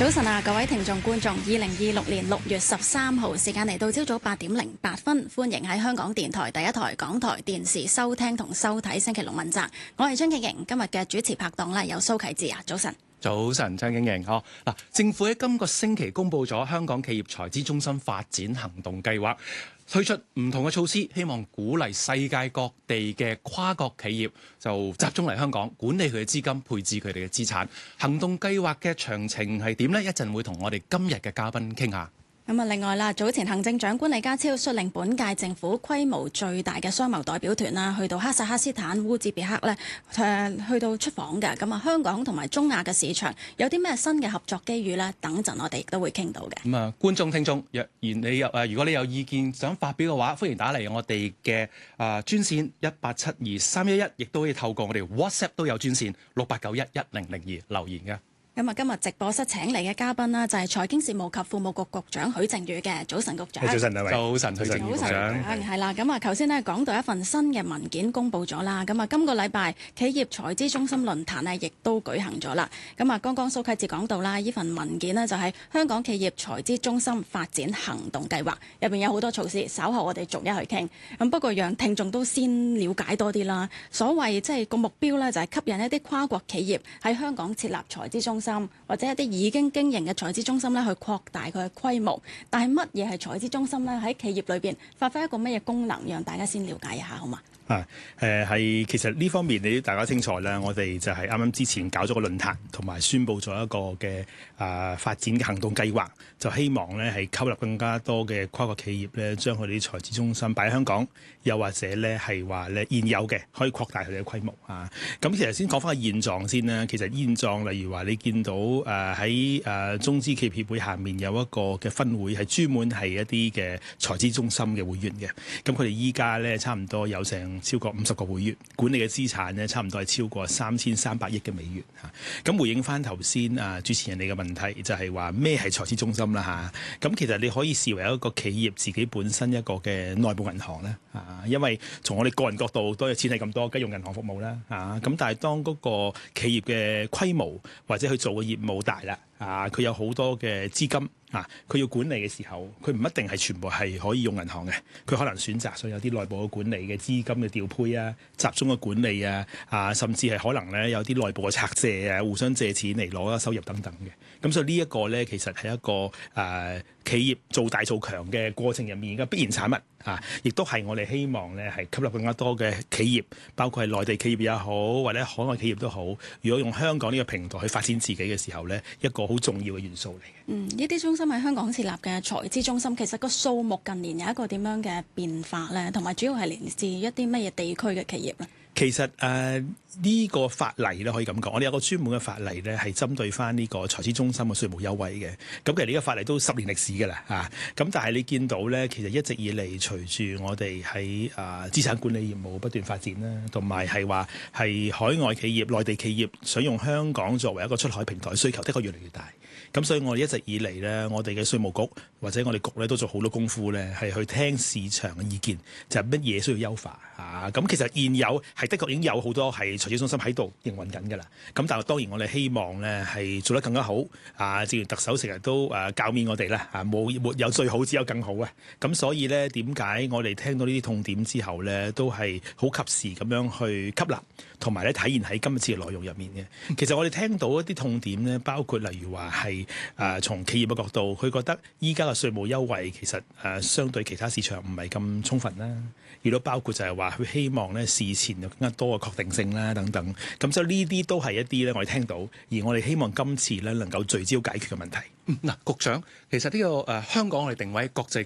早晨啊，各位聽眾觀眾，2026年6月13號時間嚟到朝早8點08分，歡迎喺香港電台第一台港台電視收聽同收睇星期六問責。我係張敬瑩，今日嘅主持拍檔呢有蘇啟智啊，早晨。 早晨，張敬瑩。嗱，政府喺今個星期公布咗香港企業財資中心發展行動計劃，推出唔同嘅措施，希望鼓勵世界各地嘅跨國企業就集中嚟香港管理佢嘅資金，配置佢哋嘅資產。行動計劃嘅詳情係點呢？一陣會同我哋今日嘅嘉賓傾下。 咁啊，另外啦，早前行政長官李家超率領本屆政府規模最大嘅商貿代表團啦，去到哈薩克斯坦烏茲別克咧，去到出訪嘅。咁啊，香港同埋中亞嘅市場有啲咩新嘅合作機遇呢？等陣我哋亦都會傾到嘅。 咁啊，觀眾聽眾，若然你有如果你有意見想發表嘅話，歡迎打嚟我哋嘅專線1872-311，亦都可以透過我哋 WhatsApp 都有專線6891-1002留言嘅。 咁啊，今日直播室請嚟嘅嘉賓啦，就係財經事務及庫務局局長許正宇嘅。早晨，局長。 早晨，兩位。 早晨，許正宇局長。 係啦，咁啊，頭先咧講到一份新嘅文件公布咗啦。咁啊，今個禮拜企業財資中心論壇呢亦都舉行咗啦。咁啊，剛剛蘇啟智講到啦，呢份文件呢就係香港企業財資中心發展行動計劃，入邊有好多措施，稍後我哋逐一去傾。咁不過讓聽眾都先了解多啲啦。所謂即係個目標呢，就係吸引一啲跨國企業喺香港設立財資中心。或者一啲已經經營嘅財資中心咧，去擴大佢嘅規模。但係乜嘢係財資中心咧？喺企業裏邊發揮一個乜嘢功能？讓大家先了解一下，好嘛？ 係其實呢方面你大家清楚啦。我哋就係啱啱之前搞咗個論壇，同埋宣布咗一個嘅發展嘅行動計劃，就希望咧係吸納更加多嘅跨國企業咧，將佢哋啲財資中心擺喺香港，又或者咧係話咧現有嘅可以擴大佢哋嘅規模啊。咁其實先講翻個現狀先啦。其實現狀例如話你見到喺中資企業協會下面有一個嘅分會，係專門係一啲嘅財資中心嘅會員嘅。咁佢哋依家咧差唔多有成超過50個會員，管理嘅資產咧差唔多係超過3300億嘅美元嚇。咁回應翻頭先主持人你嘅問題，就係話咩係財資中心啦嚇。咁其實你可以視為一個企業自己本身一個嘅內部銀行咧嚇。因為從我哋個人角度，當然錢係咁多，梗係用銀行服務啦嚇。咁但係當嗰個企業嘅規模或者去做嘅業務大啦佢有好多嘅資金佢要管理嘅時候，佢唔一定係全部係可以用銀行嘅，佢可能選擇上有啲內部嘅管理嘅資金嘅調配集中嘅管理甚至係可能咧有啲內部嘅拆借互相借錢嚟攞收入等等嘅。咁所以呢一個咧，其實係一個企業做大做強嘅過程入面嘅必然產物亦都係我哋希望咧係吸納更加多嘅企業，包括係內地企業也好，或者海外企業都好。如果用香港呢個平台去發展自己嘅時候咧，一個好重要嘅元素嚟嘅。 呢啲中心喺香港設立嘅財資中心，其實個數目近年有一個點樣嘅變化咧？同埋主要係嚟自一啲乜嘢地區嘅企業咧？ 其實呢個法例咧可以咁講，我哋有個專門嘅法例咧係針對翻呢個財資中心嘅稅務優惠嘅。咁其實呢個法例都10年歷史㗎啦咁但係你見到咧，其實一直以嚟隨住我哋喺資產管理業務不斷發展啦，同埋係話係海外企業、內地企業想用香港作為一個出海平台，需求的確越嚟越大。咁所以我哋一直以嚟咧，我哋嘅稅務局或者我哋局咧都做好多功夫咧，係去聽市場嘅意見，就係乜嘢需要優化咁其實現有係的確已經有好多係財資中心喺度營運緊㗎啦。咁但係當然我哋希望咧係做得更加好正如特首成日都教勉我哋啦沒有最好，只有更好咁所以咧，點解我哋聽到呢啲痛點之後咧，都係好及時咁樣去吸納，同埋咧體現喺今次嘅內容入面嘅。其實我哋聽到一啲痛點咧，包括例如話係從企業嘅角度，佢覺得依家嘅稅務優惠其實相對其他市場唔係咁充分啦，亦都包括就係話佢希望咧事前有更加多嘅確定性啦等等。咁所以呢啲都係一啲咧我哋聽到，而我哋希望今次咧能夠聚焦解決嘅問題。 嗱，局長，其實呢個香港我哋定位國際